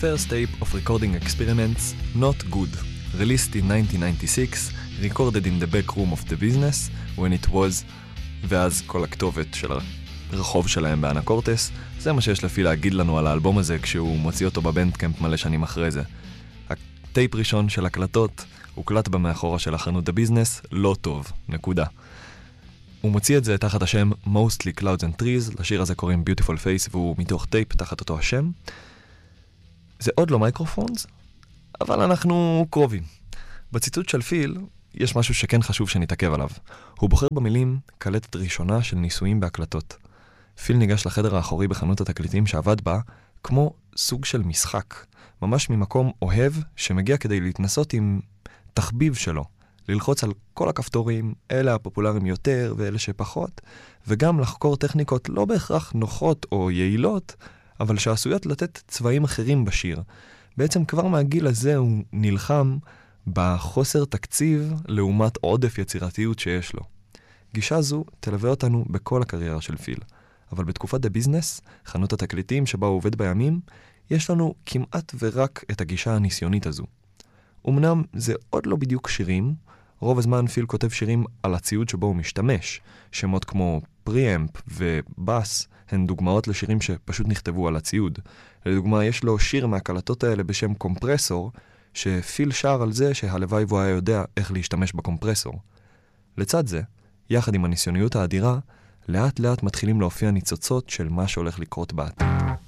first tape of recording experiments, Not Good, released in 1996, recorded in the back room of the business, when it was, ואז כל הכתובת של הרחוב שלהם באנה קורטס. זה מה שיש לפי להגיד לנו על האלבום הזה כשהוא מוציא אותו בבנדקמפ מלא שנים אחרי זה. הטייפ ראשון של הקלטות הוקלט במאחורה של החנות הביזנס, לא טוב, נקודה. הוא מוציא את זה תחת השם Mostly Clouds and Trees, לשיר הזה קוראים Beautiful Face והוא מתוך טייפ תחת אותו השם. זה עוד לא מייקרופונס, אבל אנחנו קרובים. בציטוט של פיל יש משהו שכן חשוב שנתעכב עליו. הוא בוחר במילים קלטת ראשונה של ניסויים בהקלטות. פיל ניגש לחדר האחורי בחנות התקליטים שעבד בה כמו סוג של משחק, ממש ממקום אוהב שמגיע כדי להתנסות עם תחביב שלו, ללחוץ על כל הכפתורים, אלה הפופולריים יותר ואלה שפחות, וגם לחקור טכניקות לא בהכרח נוחות או יעילות, אבל שעשויות לתת צבעים אחרים בשיר. בעצם כבר מהגיל הזה הוא נלחם בחוסר תקציב לעומת עודף יצירתיות שיש לו. גישה זו תלווה אותנו בכל הקריירה של פיל, אבל בתקופת הביזנס, חנות התקליטים שבה הוא עובד בימים, יש לנו כמעט ורק את הגישה הניסיונית הזו. אמנם זה עוד לא בדיוק שירים, רוב הזמן פיל כותב שירים על הציוד שבו הוא משתמש. שמות כמו פריאמפ ובאס הן דוגמאות לשירים שפשוט נכתבו על הציוד. לדוגמה, יש לו שיר מהקלטות האלה בשם קומפרסור, שפיל שר על זה שהלוואי והוא היה יודע איך להשתמש בקומפרסור. לצד זה, יחד עם הניסיוניות האדירה, לאט לאט מתחילים להופיע ניצוצות של מה שהולך לקרות בעתיד.